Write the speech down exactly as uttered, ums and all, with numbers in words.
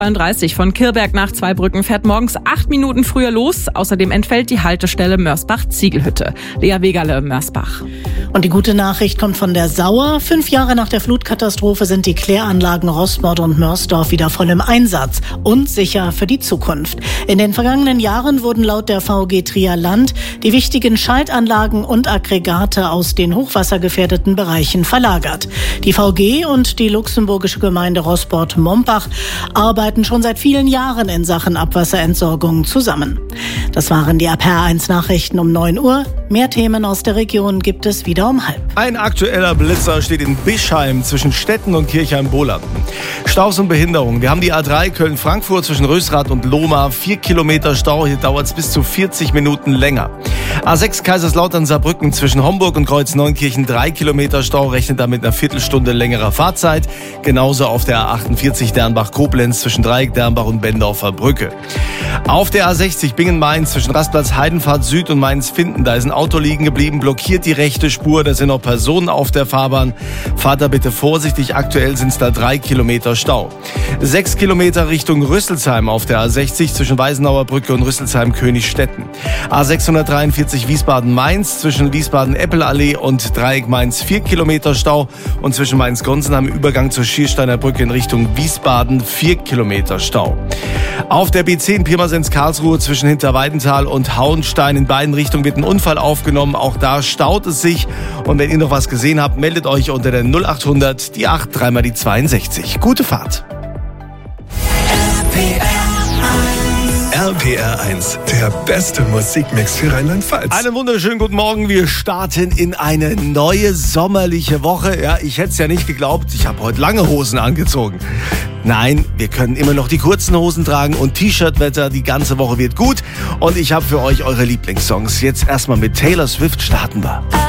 zweiunddreißig von Kirberg nach Zweibrücken fährt morgens acht Minuten früher los. Außerdem entfällt die Haltestelle Mörsbach-Ziegelhütte. Lea Wegerle, Mörsbach. Und die gute Nachricht kommt von der Sauer. Fünf Jahre nach der Flutkatastrophe sind die Kläranlagen Roßbord und Mörsdorf wieder voll im Einsatz und sicher für die Zukunft. In den vergangenen Jahren wurden laut der V G Trier Land die wichtigen Schaltanlagen und Aggregate aus den hochwassergefährdeten Bereichen verlagert. Die V G und die luxemburgische Gemeinde Roßbord-Mombach arbeiten schon seit vielen Jahren in Sachen Abwasserentsorgung zusammen. Das waren die R P R eins Nachrichten um neun Uhr. Mehr Themen aus der Region gibt es wieder um halb. Ein aktueller Blitzer steht in Bischheim zwischen Stetten und Kirchheim-Bolanden. Staus und Behinderung. Wir haben die A drei Köln-Frankfurt zwischen Rösrath und Lohmar. Vier Kilometer Stau. Hier dauert es bis zu vierzig Minuten länger. A sechs Kaiserslautern-Saarbrücken zwischen Homburg und Kreuz-Neunkirchen. Drei Kilometer Stau. Rechnet damit einer Viertelstunde längerer Fahrzeit. Genauso auf der A achtundvierzig Dernbach-Koblenz zwischen Dreieck, Dernbach und Bendorfer Brücke. Auf der A sechzig Bingen-Mainz zwischen Rastplatz Heidenfahrt Süd und Mainz-Finden. Da ist ein Auto liegen geblieben, blockiert die rechte Spur. Da sind noch Personen auf der Fahrbahn. Fahrt da bitte vorsichtig. Aktuell sind es da drei Kilometer Stau. Sechs Kilometer Richtung Rüsselsheim auf der A sechzig zwischen Weißenauer Brücke und Rüsselsheim-Königstetten. A sechshundertdreiundvierzig Wiesbaden-Mainz zwischen Wiesbaden-Eppelallee und Dreieck Mainz. Vier Kilometer Stau. Und zwischen Mainz-Gonsenheim im Übergang zur Schiersteiner Brücke in Richtung Wiesbaden. Vier Kilometer Stau. Auf der B zehn Pirmasens-Karlsruhe zwischen Hinterweidenthal und Hauenstein in beiden Richtungen wird ein Unfall aufgenommen. Auch da staut es sich. Und wenn ihr noch was gesehen habt, meldet euch unter der null achthundert, die acht, dreimal die zweiundsechzig. Gute Fahrt. R P R eins, der beste Musikmix für Rheinland-Pfalz. Einen wunderschönen guten Morgen. Wir starten in eine neue sommerliche Woche. Ja, ich hätte es ja nicht geglaubt. Ich habe heute lange Hosen angezogen. Nein, wir können immer noch die kurzen Hosen tragen und T-Shirt-Wetter. Die ganze Woche wird gut. Und ich habe für euch eure Lieblingssongs. Jetzt erstmal mit Taylor Swift starten wir.